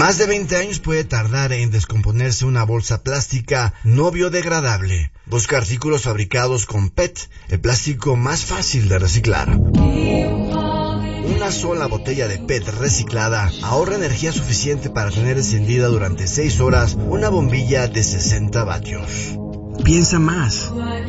Más de 20 años puede tardar en descomponerse una bolsa plástica no biodegradable. Busca artículos fabricados con PET, el plástico más fácil de reciclar. Una sola botella de PET reciclada ahorra energía suficiente para tener encendida durante 6 horas una bombilla de 60 vatios. Piensa más.